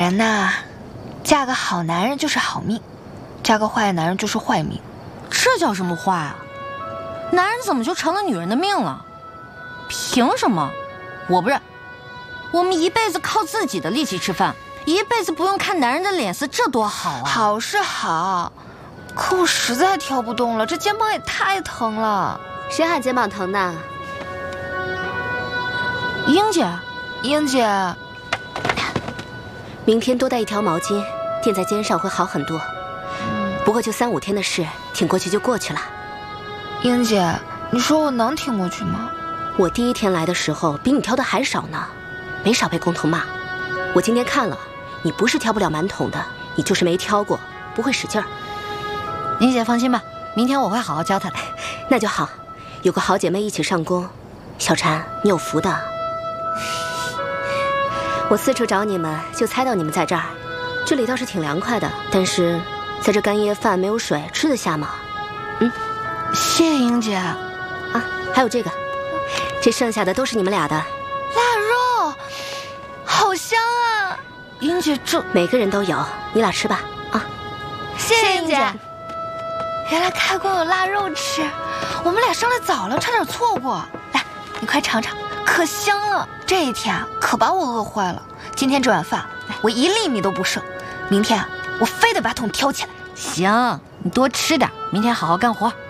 人呐，嫁个好男人就是好命，嫁个坏男人就是坏命。 这叫什么坏啊？男人怎么就成了女人的命了？凭什么？我不认。我们一辈子靠自己的力气吃饭，一辈子不用看男人的脸色，这多好啊！ 好是好，可我实在挑不动了，这肩膀也太疼了。 谁喊肩膀疼的？ 英姐， 英姐， 明天多带一条毛巾，垫在肩上会好很多。不过就3、5天的事，挺过去就过去了。 英姐，你说我能挺过去吗？ 我第1天来的时候比你挑的还少呢，没少被工头骂。我今天看了，你不是挑不了满桶的，你就是没挑过，不会使劲儿。 英姐放心吧，明天我会好好教她的。 那就好，有个好姐妹一起上工。小婵，你有福的。我四处找你们，就猜到你们在这儿。这里倒是挺凉快的，但是在这干夜饭没有水，吃得下吗？ 谢谢英姐。 啊，还有这个，这剩下的都是你们俩的。 腊肉，好香啊！ 英姐，这每个人都有，你俩吃吧。啊， 谢谢英姐。原来开工有腊肉吃，我们俩上来早了，差点错过。来，你快尝尝，可香了。这一天啊，可把我饿坏了。今天这碗饭，我1粒米都不剩。明天啊，我非得把桶挑起来。 行，你多吃点，明天好好干活。